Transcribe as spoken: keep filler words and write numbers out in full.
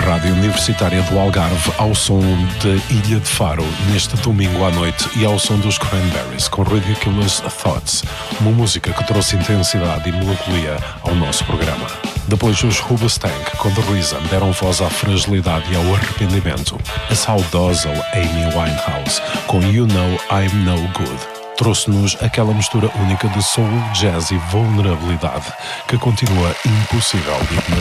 Rádio Universitária do Algarve, ao som de Ilha de Faro, neste domingo à noite, e ao som dos Cranberries, com Ridiculous Thoughts, uma música que trouxe intensidade e melancolia ao nosso programa. Depois os Hoobastank, com The Reason, deram voz à fragilidade e ao arrependimento. A saudosa Amy Winehouse, com You Know I'm No Good, trouxe-nos aquela mistura única de soul, jazz e vulnerabilidade que continua impossível de ignorar.